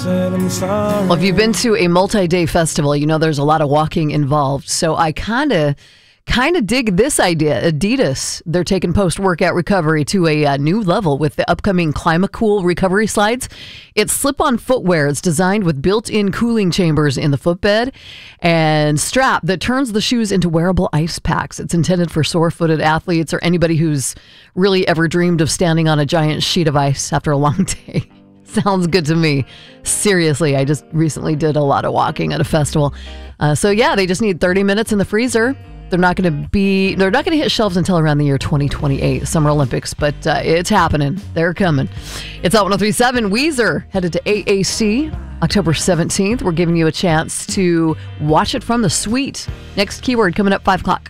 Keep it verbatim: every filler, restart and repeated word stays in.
said I'm sorry. Well, if you've been to a multi-day festival, you know there's a lot of walking involved. So I kind of kind of dig this idea. Adidas, they're taking post-workout recovery to a uh, new level with the upcoming ClimaCool recovery slides. It's slip-on footwear. It's designed with built-in cooling chambers in the footbed and strap that turns the shoes into wearable ice packs. It's intended for sore-footed athletes or anybody who's really ever dreamed of standing on a giant sheet of ice after a long day. Sounds good to me. Seriously, I just recently did a lot of walking at a festival. Uh, so yeah, they just need thirty minutes in the freezer. They're not going to be, they're not going to hit shelves until around the year twenty twenty-eight, Summer Olympics, but uh, it's happening. They're coming. It's at one oh three point seven. Weezer headed to A A C October seventeenth. We're giving you a chance to watch it from the suite. Next keyword coming up five o'clock.